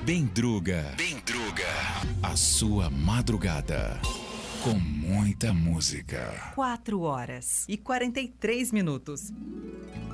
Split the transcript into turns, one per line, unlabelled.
Bendruga. A sua madrugada. Com muita música.
4 horas e 43 minutos.